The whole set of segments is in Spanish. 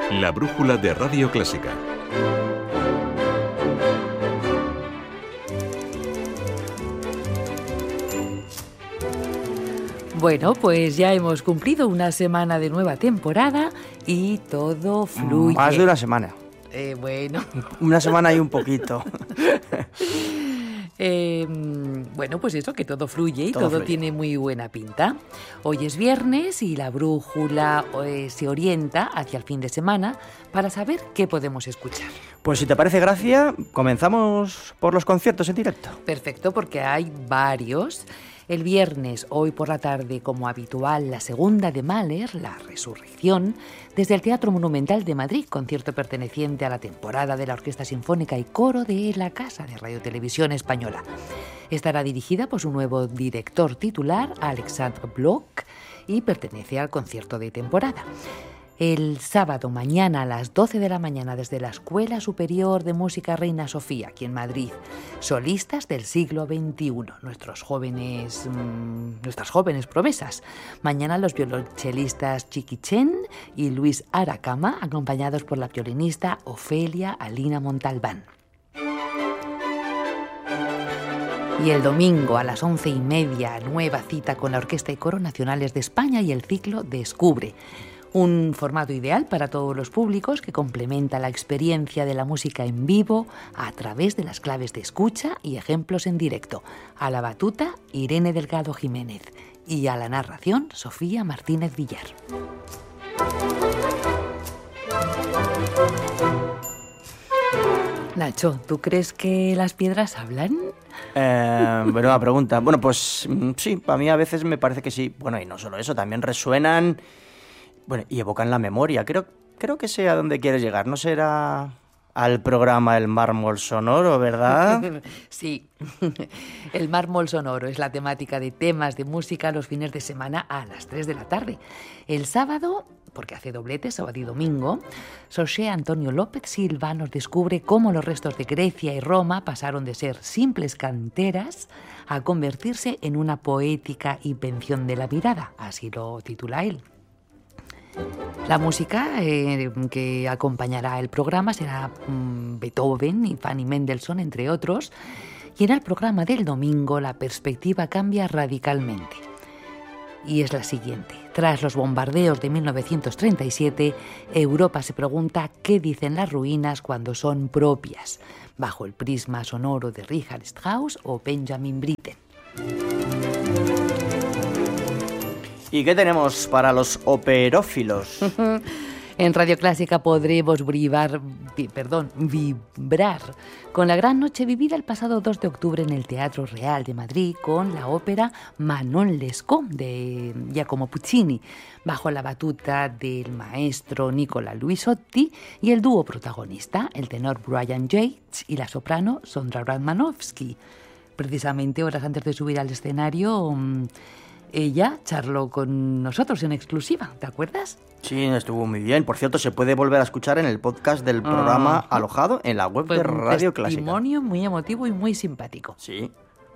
La brújula de Radio Clásica. Bueno, pues ya hemos cumplido una semana de nueva temporada y todo fluye. Más de una semana. Bueno. Una semana y un poquito. Bueno, pues eso, que todo fluye y Todo todo fluye. tiene muy buena pinta. Hoy es viernes y la brújula se orienta hacia el fin de semana para saber qué podemos escuchar. Pues si te parece, Gracia, comenzamos por los conciertos en directo. Perfecto, porque hay varios. El viernes, hoy por la tarde, como habitual, la segunda de Mahler, La Resurrección, desde el Teatro Monumental de Madrid, concierto perteneciente a la temporada de la Orquesta Sinfónica y Coro de la Casa de Radio Televisión Española. Estará dirigida por su nuevo director titular, Alexandre Bloch, y pertenece al concierto de temporada. El sábado mañana a las 12 de la mañana desde la Escuela Superior de Música Reina Sofía, aquí en Madrid, solistas del siglo XXI, nuestras jóvenes promesas. Mañana los violonchelistas Chiqui Chen y Luis Aracama, acompañados por la violinista Ofelia Alina Montalbán. Y el domingo a las 11:30, nueva cita con la Orquesta y Coro Nacionales de España y el ciclo Descubre. Un formato ideal para todos los públicos que complementa la experiencia de la música en vivo a través de las claves de escucha y ejemplos en directo. A la batuta, Irene Delgado Jiménez, y a la narración, Sofía Martínez Villar. Nacho, ¿tú crees que las piedras hablan? Buena pregunta. Bueno, pues sí, para mí a veces me parece que sí. Bueno, y no solo eso, también resuenan... Bueno, y evocan la memoria. Creo que sé a dónde quieres llegar. ¿No será al programa El Mármol Sonoro, verdad? Sí, el Mármol Sonoro es la temática de temas de música los fines de semana a las 3 de la tarde. El sábado, porque hace doblete, sábado y domingo, José Antonio López Silva nos descubre cómo los restos de Grecia y Roma pasaron de ser simples canteras a convertirse en una poética invención de la mirada. Así lo titula él. La música que acompañará el programa será Beethoven y Fanny Mendelssohn, entre otros. Y en el programa del domingo la perspectiva cambia radicalmente. Y es la siguiente. Tras los bombardeos de 1937, Europa se pregunta qué dicen las ruinas cuando son propias, bajo el prisma sonoro de Richard Strauss o Benjamin Britten. ¿Y qué tenemos para los operófilos? En Radio Clásica podremos vibrar con la gran noche vivida el pasado 2 de octubre en el Teatro Real de Madrid con la ópera Manon Lescaut de Giacomo Puccini, bajo la batuta del maestro Nicola Luisotti y el dúo protagonista, el tenor Brian Yates y la soprano Sondra Radmanovsky. Precisamente horas antes de subir al escenario... ella charló con nosotros en exclusiva, ¿te acuerdas? Sí, estuvo muy bien. Por cierto, se puede volver a escuchar en el podcast del programa alojado en la web de Radio Clásica. Un testimonio muy emotivo y muy simpático. Sí.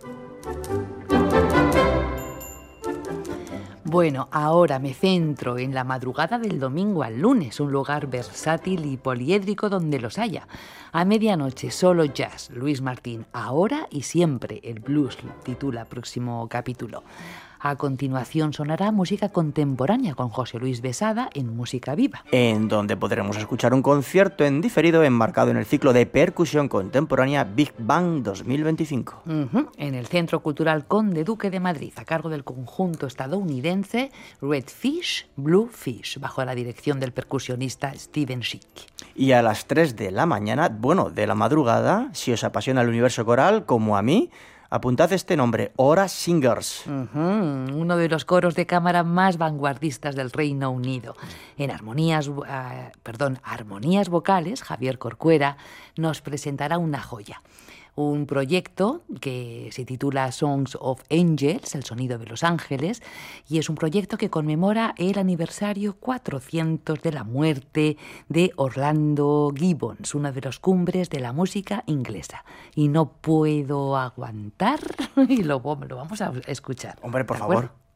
Bueno, ahora me centro en la madrugada del domingo al lunes, un lugar versátil y poliédrico donde los haya. A medianoche, solo jazz, Luis Martín, ahora y siempre, el blues, titula próximo capítulo. A continuación sonará música contemporánea con José Luis Besada en Música Viva. En donde podremos escuchar un concierto en diferido enmarcado en el ciclo de percusión contemporánea Big Bang 2025. En el Centro Cultural Conde Duque de Madrid, a cargo del conjunto estadounidense Redfish, Bluefish, bajo la dirección del percusionista Steven Schick. Y a las 3 de la mañana, de la madrugada, si os apasiona el universo coral, como a mí, apuntad este nombre, Ora Singers. Uno de los coros de cámara más vanguardistas del Reino Unido. En armonías vocales, Javier Corcuera nos presentará una joya. Un proyecto que se titula Songs of Angels, el sonido de los ángeles, y es un proyecto que conmemora el aniversario 400 de la muerte de Orlando Gibbons, una de las cumbres de la música inglesa. Y no puedo aguantar y lo vamos a escuchar. Hombre, por favor.